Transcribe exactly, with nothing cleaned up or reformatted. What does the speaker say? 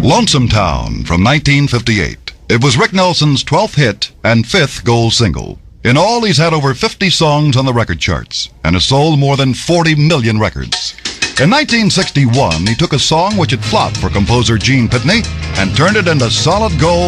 Lonesome Town from nineteen fifty-eight. It was Rick Nelson's twelfth hit and fifth gold single. In all, he's had over fifty songs on the record charts and has sold more than forty million records. In nineteen sixty-one, he took a song which had flopped for composer Gene Pitney and turned it into solid gold.